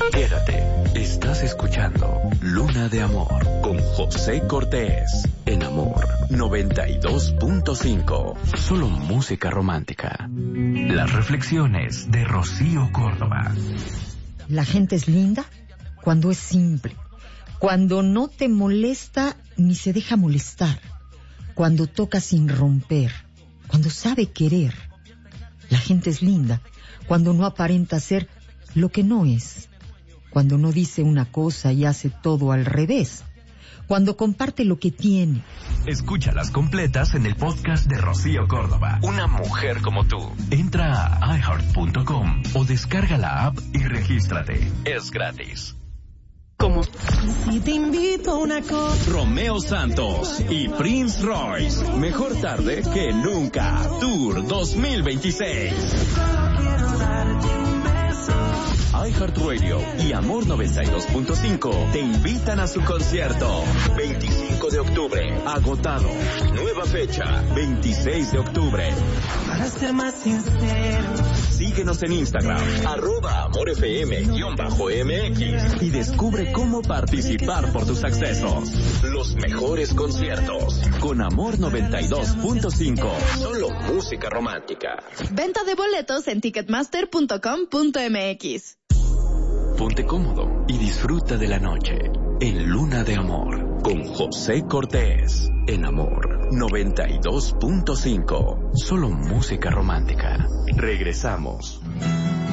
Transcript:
Quédate. Estás escuchando Luna de Amor con José Cortés en Amor 92.5. Solo música romántica. Las reflexiones de Rocío Córdoba. La gente es linda cuando es simple, cuando no te molesta ni se deja molestar, cuando toca sin romper, cuando sabe querer. La gente es linda cuando no aparenta ser lo que no es, cuando no dice una cosa y hace todo al revés, cuando comparte lo que tiene. Escúchalas completas en el podcast de Rocío Córdoba. Una mujer como tú. Entra a iHeart.com o descarga la app y regístrate. Es gratis. ¿Cómo? Si te invito a una cosa. Romeo Santos y Prince Royce. Mejor tarde que nunca. Tour 2026. iHeartRadio y Amor 92.5 te invitan a su concierto. 25 de octubre, agotado. Nueva fecha, 26 de octubre. Para ser más sincero. Síguenos en Instagram, @AmorFM_MX y descubre cómo participar por tus accesos. Los mejores conciertos con Amor 92.5. Solo música romántica. Venta de boletos en ticketmaster.com.mx. Ponte cómodo y disfruta de la noche en Luna de Amor con José Cortés en Amor 92.5. Solo música romántica. Regresamos.